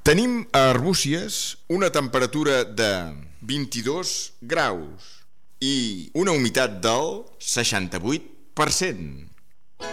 Tenim a Arbúcies una temperatura de 22 graus i una humitat del 68%.